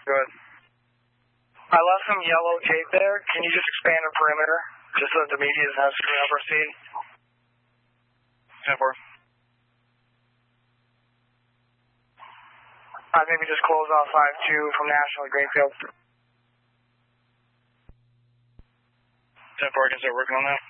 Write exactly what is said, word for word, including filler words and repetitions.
Good. I left some yellow tape there. Can you just expand the perimeter? Just so that the media doesn't have to screw up our seat. ten four. I'd maybe just close off five two from National at Greenfield. ten four, I can start working on that.